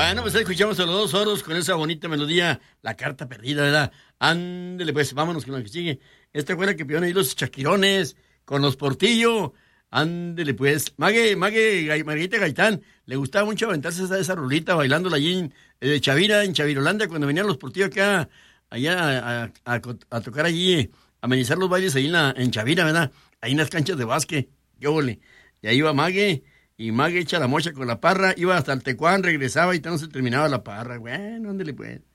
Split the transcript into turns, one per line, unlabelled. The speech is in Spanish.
Bueno, pues escuchamos a los Dos Oros con esa bonita melodía, La Carta Perdida, ¿verdad? Ándele, pues, vámonos con lo que sigue. Esta fue la que pidieron ahí los Chaquirones, con los Portillo. Ándele, pues. Margarita Gaitán, le gustaba mucho aventarse esa rulita, bailándola allí en Chavira, en Chavirolanda, cuando venían los Portillo acá, allá a tocar allí, amenizar los bailes ahí en Chavira, ¿verdad? Ahí en las canchas de básquet. ¡Qué ole! Y ahí iba y Mague echa la mocha con la parra, iba hasta el Tecuán, regresaba y no se terminaba la parra. Bueno, ándele, pues.